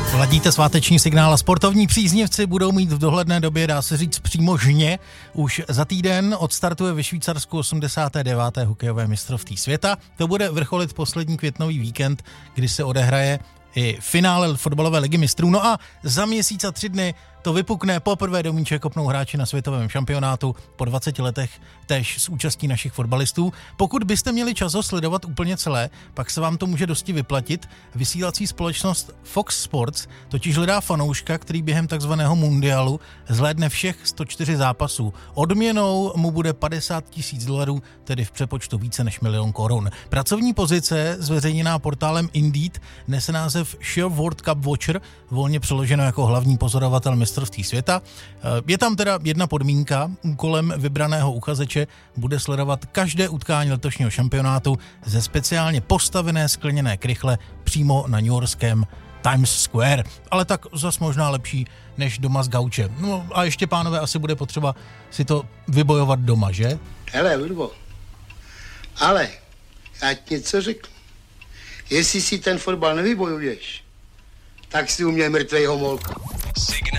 Ladíte sváteční signál a sportovní příznivci budou mít v dohledné době, dá se říct přímo žně. Už za týden odstartuje ve Švýcarsku 89. hokejové mistrovství světa. To bude vrcholit poslední květnový víkend, kdy se odehraje i finále fotbalové ligy mistrů. No a za měsíc a 3 dny to vypukne, poprvé do míče kopnou hráči na světovém šampionátu po 20 letech, též s účastí našich fotbalistů. Pokud byste měli čas ho sledovat úplně celé, pak se vám to může dosti vyplatit. Vysílací společnost Fox Sports totiž hledá fanouška, který během takzvaného mundialu zhlédne všech 104 zápasů. Odměnou mu bude $50,000, tedy v přepočtu více než 1 000 000 korun. Pracovní pozice, zveřejněná portálem Indeed, nese název Sure World Cup Watcher, volně přeloženo jako hlavní pozorovatel mistrovství světa. Je tam teda jedna podmínka. Úkolem vybraného uchazeče bude sledovat každé utkání letošního šampionátu ze speciálně postavené skleněné krychle přímo na newyorském Times Square. Ale tak zas možná lepší než doma z gauče. No a ještě, pánové, asi bude potřeba si to vybojovat doma, že? Hele, Ludvo, ale já ti něco řeknu. Jestli si ten fotbal nevybojuješ, tak si u mě mrtvej homolka. Signál.